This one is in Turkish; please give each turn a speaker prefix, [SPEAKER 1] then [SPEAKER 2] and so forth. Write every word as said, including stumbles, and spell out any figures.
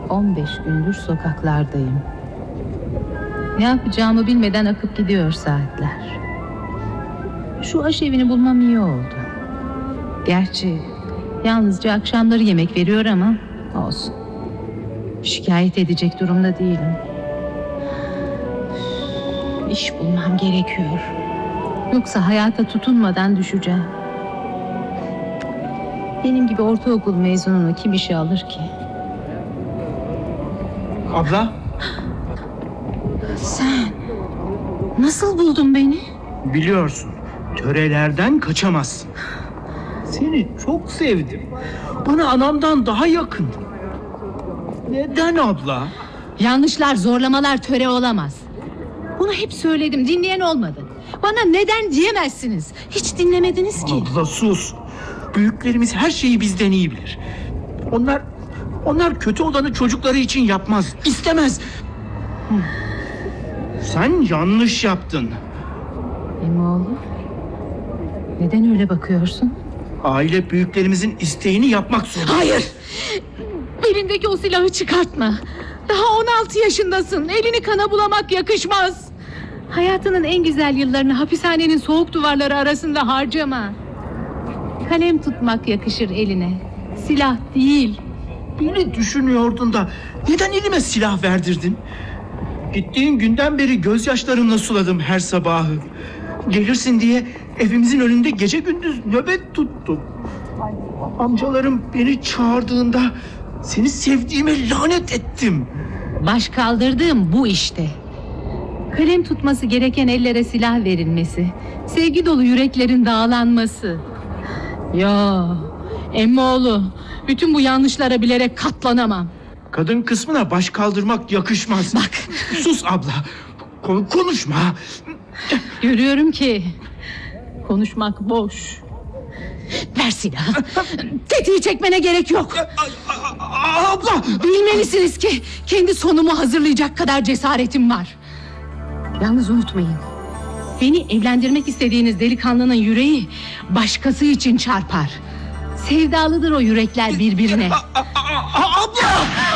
[SPEAKER 1] on beş gündür sokaklardayım. Ne yapacağımı bilmeden akıp gidiyor saatler. Şu aşevini bulmam iyi oldu. Gerçi yalnızca akşamları yemek veriyor ama olsun. Şikayet edecek durumda değilim. İş bulmam gerekiyor. Yoksa hayata tutunmadan düşeceğim. Benim gibi ortaokul mezununu kim işe alır ki?
[SPEAKER 2] Abla.
[SPEAKER 1] Sen nasıl buldun beni?
[SPEAKER 2] Biliyorsun, törelerden kaçamazsın. Seni çok sevdim. Bana anamdan daha yakındın. Neden abla?
[SPEAKER 1] Yanlışlar, zorlamalar töre olamaz. Bunu hep söyledim, dinleyen olmadı. Bana neden diyemezsiniz. Hiç dinlemediniz ki.
[SPEAKER 2] Abla sus. Büyüklerimiz her şeyi bizden iyi bilir. Onlar onlar kötü olanı çocukları için yapmaz, istemez. Sen yanlış yaptın.
[SPEAKER 1] Emoğlu, neden öyle bakıyorsun?
[SPEAKER 2] Aile büyüklerimizin isteğini yapmak zorunda.
[SPEAKER 1] Hayır! Belindeki o silahı çıkartma. Daha on altı yaşındasın. Elini kana bulamak yakışmaz. Hayatının en güzel yıllarını hapishanenin soğuk duvarları arasında harcama. Kalem tutmak yakışır eline, silah değil.
[SPEAKER 2] Beni düşünüyordun da neden elime silah verdirdin? Gittiğin günden beri gözyaşlarımla suladım her sabahı. Gelirsin diye evimizin önünde gece gündüz nöbet tuttum. Amcalarım beni çağırdığında seni sevdiğime lanet ettim.
[SPEAKER 1] Baş kaldırdığım bu işte. Kalem tutması gereken ellere silah verilmesi, sevgi dolu yüreklerin dağlanması. Ya emmoğlu, bütün bu yanlışlara bilerek katlanamam.
[SPEAKER 2] Kadın kısmına baş kaldırmak yakışmaz.
[SPEAKER 1] Bak.
[SPEAKER 2] Sus abla. Ko- konuşma.
[SPEAKER 1] Görüyorum ki konuşmak boş. Ver silahı. Tetiği çekmene gerek yok.
[SPEAKER 2] Abla.
[SPEAKER 1] Bilmelisiniz ki kendi sonumu hazırlayacak kadar cesaretim var. Yalnız unutmayın, beni evlendirmek istediğiniz delikanlının yüreği başkası için çarpar. Sevdalıdır o yürekler birbirine.
[SPEAKER 2] Abla.